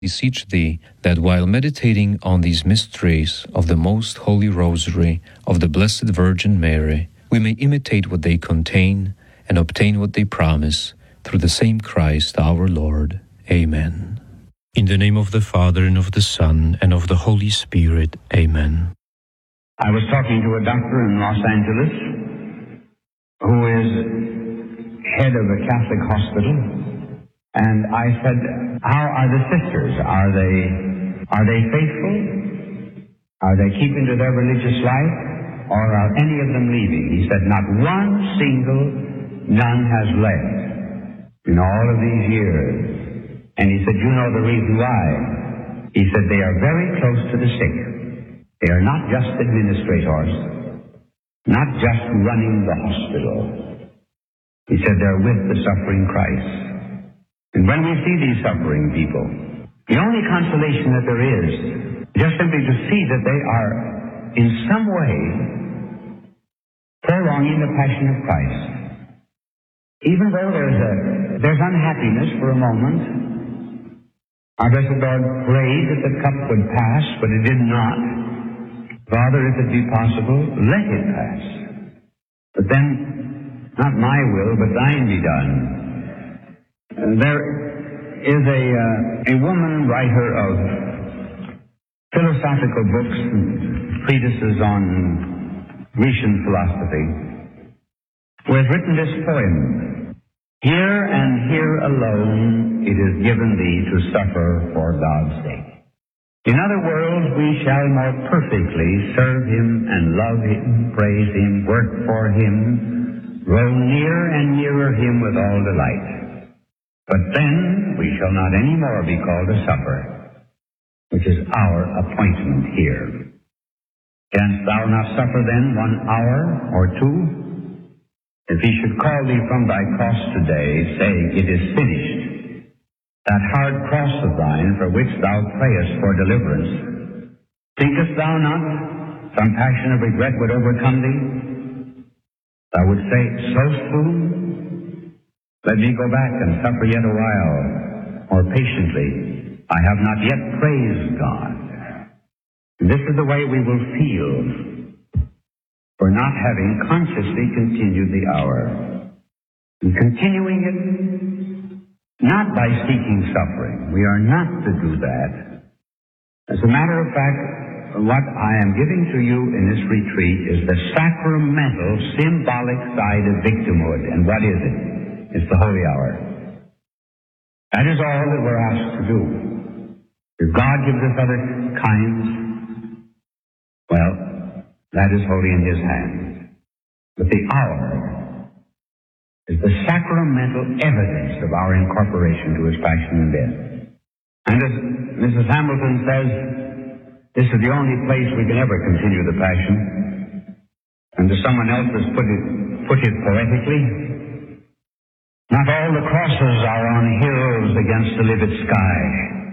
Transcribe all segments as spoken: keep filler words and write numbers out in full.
beseech thee that while meditating on these mysteries of the most holy rosary of the Blessed Virgin Mary, we may imitate what they contain and obtain what they promise, through the same Christ our Lord. Amen. In the name of the Father, and of the Son, and of the Holy Spirit. Amen. I was talking to a doctor in Los Angeles who is head of a Catholic hospital, and I said, how are the sisters? Are they, are they faithful? Are they keeping to their religious life? Or are any of them leaving? He said, not one single nun has left in all of these years. And he said, you know the reason why? He said, they are very close to the sick. They are not just administrators, not just running the hospital. He said, they're with the suffering Christ. And when we see these suffering people, the only consolation that there is, just simply to see that they are in some way prolonging the passion of Christ. Even though there's a there's unhappiness for a moment, our blessed Lord prayed that the cup would pass, but it did not. Father, if it be possible, let it pass. But then, not my will, but thine be done. And there is a uh, a woman writer of philosophical books and treatises on Grecian philosophy, who has written this poem. Here and here alone it is given thee to suffer for God's sake. In other words, we shall more perfectly serve him and love him, praise him, work for him, grow near and nearer him with all delight. But then we shall not any more be called to suffer, which is our appointment here. Canst thou not suffer then one hour or two? If he should call thee from thy cross today, saying, it is finished, that hard cross of thine for which thou prayest for deliverance, thinkest thou not some passion of regret would overcome thee? Thou would say, so soon? Let me go back and suffer yet a while, more patiently. I have not yet praised God. And this is the way we will feel for not having consciously continued the hour. And continuing it, not by seeking suffering. We are not to do that. As a matter of fact, what I am giving to you in this retreat is the sacramental, symbolic side of victimhood. And what is it? It's the holy hour. That is all that we're asked to do. If God gives us other kinds, well, that is wholly in his hands. But the hour is the sacramental evidence of our incorporation to his passion and death. And as Missus Hamilton says, this is the only place we can ever continue the passion. And as someone else has put it, put it poetically, not all the crosses are on hills against the livid sky.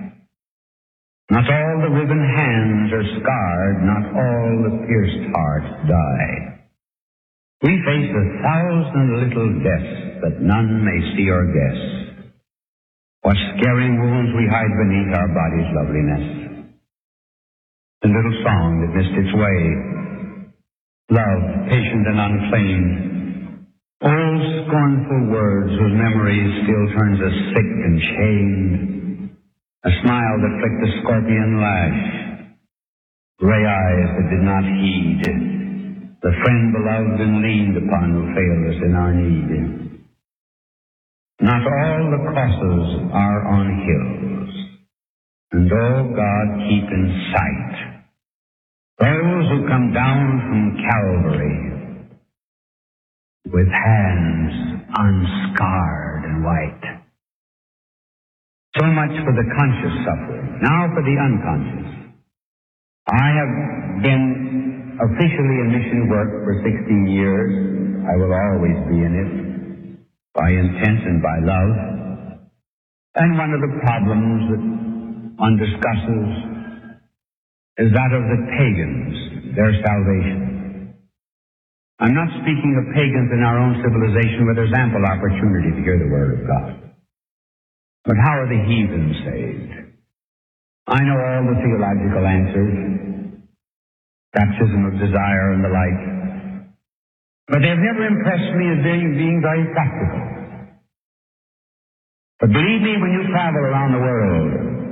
Not all the riven hands are scarred, not all the pierced hearts die. We face a thousand little deaths that none may see or guess. What scaring wounds we hide beneath our body's loveliness. The little song that missed its way. Love, patient and unfeigned. Old scornful words whose memory still turns us sick and shamed. A smile that flicked a scorpion lash. Gray eyes that did not heed. The friend beloved and leaned upon who failed us in our need. Not all the crosses are on hills. And oh God, keep in sight those who come down from Calvary with hands unscarred and white. So much for the conscious suffering. Now for the unconscious. I have been officially in mission work for sixteen years. I will always be in it, by intent and by love. And one of the problems that one discusses is that of the pagans, their salvation. I'm not speaking of pagans in our own civilization where there's ample opportunity to hear the Word of God. But how are the heathen saved? I know all the theological answers, baptism of desire and the like, but they've never impressed me as being, being very practical. But believe me, when you travel around the world,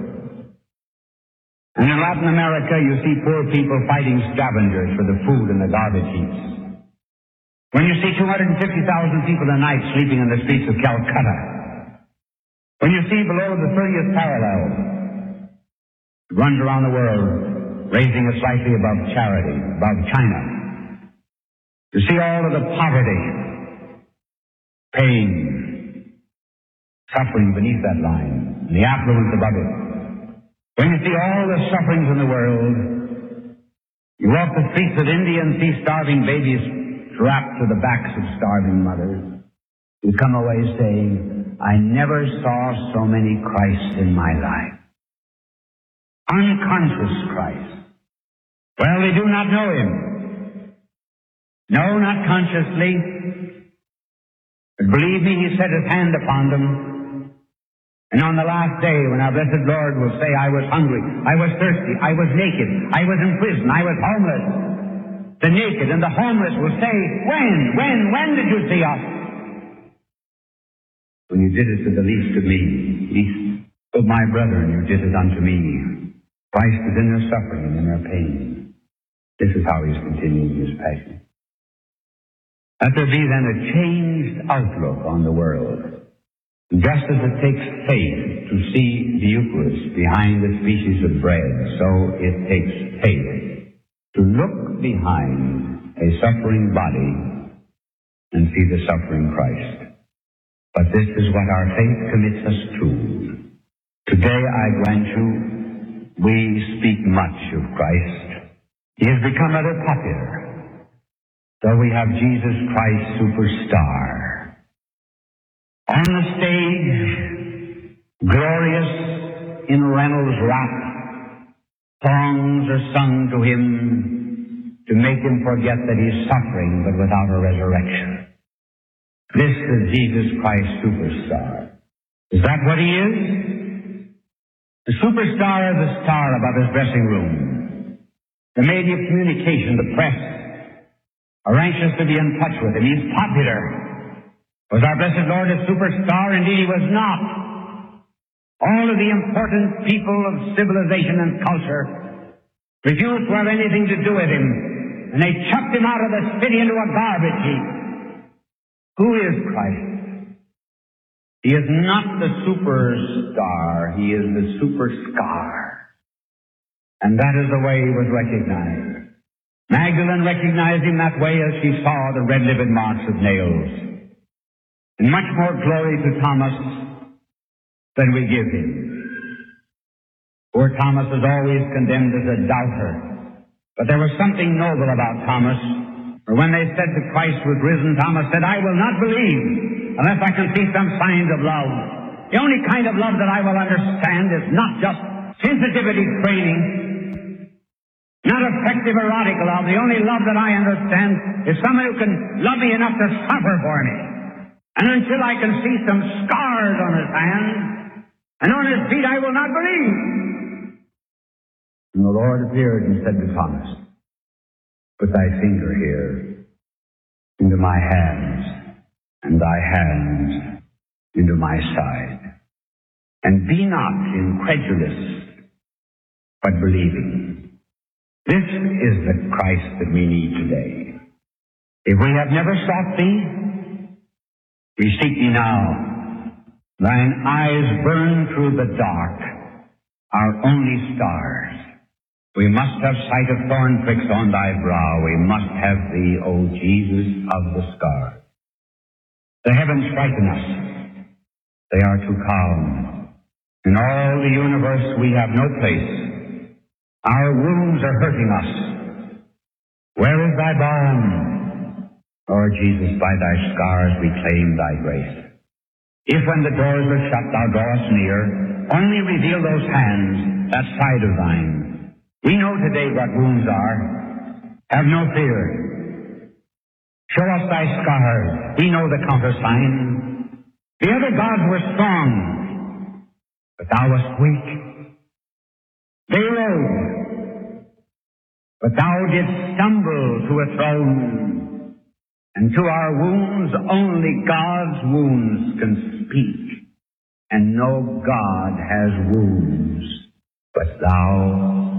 and in Latin America you see poor people fighting scavengers for the food in the garbage heaps. When you see two hundred fifty thousand people a night sleeping in the streets of Calcutta. When you see below the thirtieth parallel, it runs around the world, raising it slightly above charity, above China. You see all of the poverty, pain, suffering beneath that line, and the affluence above it. When you see all the sufferings in the world, you walk the streets of India and see starving babies strapped to the backs of starving mothers. You come away saying, I never saw so many Christs in my life. Unconscious Christ. Well, they do not know him. No, not consciously. But believe me, he set his hand upon them. And on the last day, when our blessed Lord will say, I was hungry, I was thirsty, I was naked, I was in prison, I was homeless, the naked and the homeless will say, when, when, when did you see us? When you did it to the least of me, least of my brethren, you did it unto me. Christ is in their suffering and in their pain. This is how he's continuing his passion. Let there be then a changed outlook on the world. Just as it takes faith to see the Eucharist behind the species of bread, so it takes faith to look behind a suffering body and see the suffering Christ. But this is what our faith commits us to. Today, I grant you, we speak much of Christ. He has become rather popular. So we have Jesus Christ Superstar. On the stage, glorious in Reynolds Wrath, songs are sung to him to make him forget that he's suffering but without a resurrection. This is Jesus Christ Superstar. Is that what he is? The superstar is a star above his dressing room. The media of communication, the press, are anxious to be in touch with him. He's popular. Was our blessed Lord a superstar? Indeed, he was not. All of the important people of civilization and culture refused to have anything to do with him, and they chucked him out of the city into a garbage heap. Who is Christ? He is not the superstar. He is the superscar. And that is the way he was recognized. Magdalene recognized him that way as she saw the red-livid marks of nails. And much more glory to Thomas than we give him. Poor Thomas is always condemned as a doubter. But there was something noble about Thomas. For when they said that Christ was risen, Thomas said, I will not believe unless I can see some signs of love. The only kind of love that I will understand is not just sensitivity training, not effective erotic love. The only love that I understand is someone who can love me enough to suffer for me. And until I can see some scars on his hands and on his feet, I will not believe. And the Lord appeared and said to Thomas, put thy finger here into my hands, and thy hands into my side. And be not incredulous, but believing. This is the Christ that we need today. If we have never sought thee, we seek thee now. Thine eyes burn through the dark, our only stars. We must have sight of thorn pricks on thy brow. We must have thee, O Jesus of the scar. The heavens frighten us. They are too calm. In all the universe we have no place. Our wounds are hurting us. Where is thy balm? Lord Jesus, by thy scars we claim thy grace. If when the doors are shut thou drawest near, only reveal those hands, that side of thine. We know today what wounds are. Have no fear. Show us thy scars. We know the countersign. The other gods were strong, but thou wast weak. They rose, but thou didst stumble to a throne, and to our wounds only God's wounds can speak, and no God has wounds but thou